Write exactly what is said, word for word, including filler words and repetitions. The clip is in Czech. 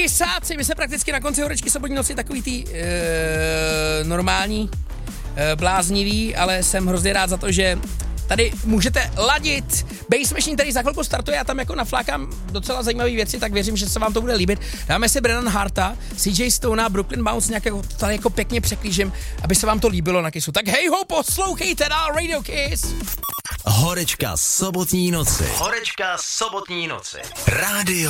Kysáci, my se prakticky na konci horečky sobotní noci takový tý uh, normální, uh, bláznivý, ale jsem hrozně rád za to, že tady můžete ladit. Bass Machine tady za chvilku startuje, já tam jako naflákám docela zajímavé věci, tak věřím, že se vám to bude líbit. Dáme si Brennan Harta, C J Stona, Brooklyn Bounce nějak jako, tady jako pěkně překlížím, aby se vám to líbilo na Kissu. Tak hej ho, poslouchejte dál Radio Kiss. Horečka sobotní noci. Horečka sobotní noci. Rádio